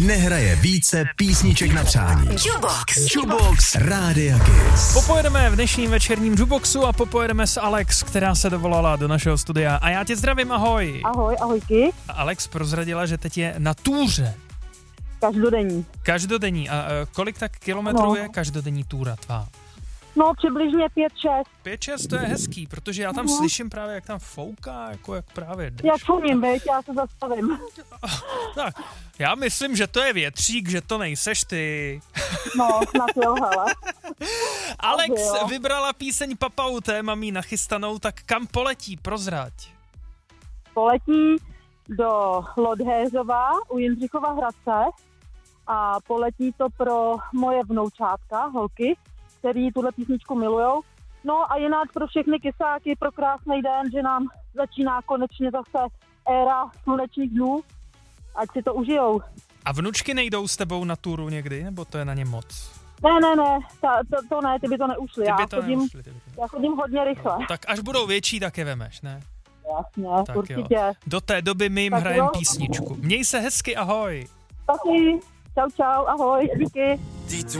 nehraje více písniček na přání. Jukebox Rádia Kiss. Popojedeme v dnešním večerním Jukeboxu a popojedeme s Alex, která se dovolala do našeho studia. A já tě zdravím, ahoj. Ahojky. Alex prozradila, že teď je na túře. Každodenní. A kolik tak kilometrů je každodenní túra tvá? No, přibližně 5-6. 5-6, to je hezký, protože já tam slyším právě, jak tam fouká, jako jak právě jdeš. Jak funím, veď, já se zastavím. Tak, já myslím, že to je větřík, že to nejseš ty. No, snad jo, hele. Alex vybrala píseň Papauté, mám jí nachystanou, tak kam poletí, prozrať. Poletí do Lodhéřova u Jindřichova Hradce a poletí to pro moje vnoučátka, holky, který tuhle písničku milujou. No a jinak pro všechny kysáky, pro krásný den, že nám začíná konečně zase éra slunečních dnů, ať si to užijou. A vnučky nejdou s tebou na túru někdy, nebo to je na ně moc? Ne, to ne, ty by to neušly. Já chodím hodně rychle. No, tak až budou větší, tak je vemeš, ne? Jasně, tak určitě. Jo. Do té doby my jim hrajeme písničku. Měj se hezky, ahoj. Taky, čau, ahoj, díky.